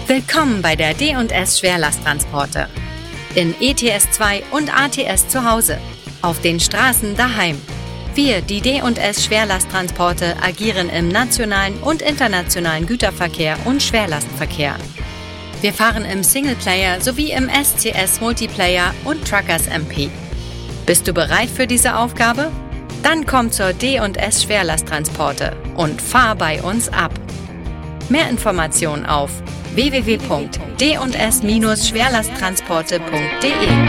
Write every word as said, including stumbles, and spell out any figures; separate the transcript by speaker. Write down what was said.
Speaker 1: Willkommen bei der D und S Schwerlasttransporte. In E T S zwei und A T S zu Hause. Auf den Straßen daheim. Wir, die D und S Schwerlasttransporte, agieren im nationalen und internationalen Güterverkehr und Schwerlastverkehr. Wir fahren im Singleplayer sowie im S C S Multiplayer und Truckers M P. Bist du bereit für diese Aufgabe? Dann komm zur D und S Schwerlasttransporte und fahr bei uns ab. Mehr Informationen auf w w w punkt d und s Schwerlasttransporte punkt de.